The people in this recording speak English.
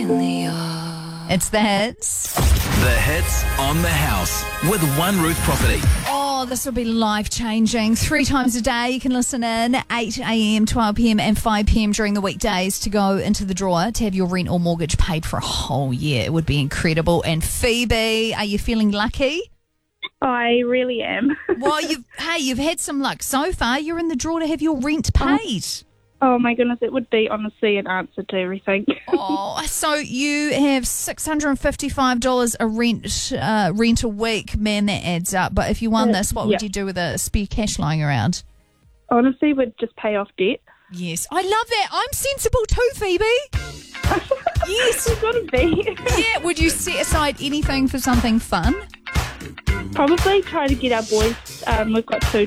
It's the hits. The hits on the house with One Roof Property. Oh, this will be life-changing. 3 times a day you can listen in, 8 a.m, 12 p.m. and 5 p.m. during the weekdays to go into the drawer to have your rent or mortgage paid for a whole year. It would be incredible. And Phoebe, are you feeling lucky? I really am. Well, you've had some luck so far. You're in the draw to have your rent paid. Oh my goodness, it would be honestly an answer to everything. Oh, so you have $655 a rent a week. Man, that adds up. But if you won this, what would you do with a spare cash lying around? Honestly, we'd just pay off debt. Yes, I love that. I'm sensible too, Phoebe. Yes. You've got to be. Yeah, would you set aside anything for something fun? Probably try to get our boys, we've got 2